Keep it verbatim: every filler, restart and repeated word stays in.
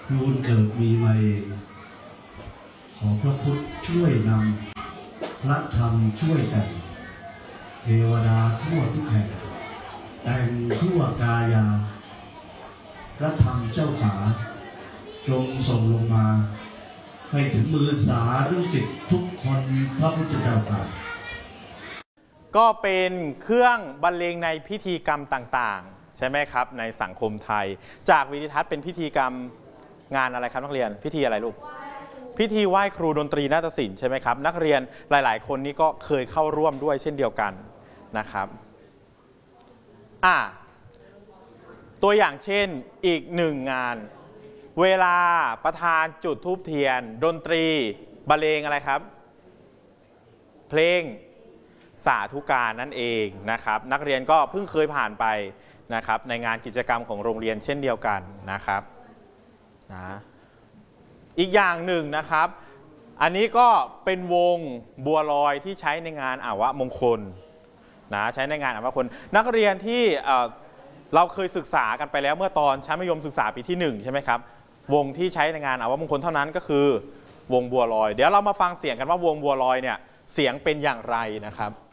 รูนเกิดมีมาเองขอพระพุทธช่วยนำพระธรรมช่วยแต่งเทวดาทั่วทุกแห่งแต่งทั่วกายาพระธรรมเจ้าขาจงส่งลงมาให้ถึงมือสาธุสิทธิ์ทุกคนพระพุทธเจ้าค่ะก็เป็นเครื่องบรรเลงในพิธีกรรมต่างๆใช่ไหมครับในสังคมไทยจากวิดิทัศน์เป็นพิธีกรรมงานอะไรครับนักเรียนพิธีอะไรลูกพิธีไหว้ครูดนตรีนาฏศิลป์ใช่ไหมครับนักเรียนหลายๆคนนี้ก็เคยเข้าร่วมด้วยเช่นเดียวกันนะครับอ่าตัวอย่างเช่นอีกหนึ่งงานเวลาประธานจุดธูปเทียนดนตรีบรรเลงอะไรครับเพลงสาธุการนั่นเองนะครับนักเรียนก็เพิ่งเคยผ่านไปนะครับในงานกิจกรรมของโรงเรียนเช่นเดียวกันนะครับนะอีกอย่างหนึ่งนะครับอันนี้ก็เป็นวงบัวลอยที่ใช้ในงานอาวมงคลนะใช้ในงานอาวมงคลนักเรียนที่เราเคยศึกษากันไปแล้วเมื่อตอนชั้นมัธยมศึกษาปีที่หนึ่งใช่ไหมครับวงที่ใช้ในงานอาวมงคลเท่านั้นก็คือวงบัวลอยเดี๋ยวเรามาฟังเสียงกันว่าวงบัวลอยเนี่ยเสียงเป็นอย่างไรนะครับ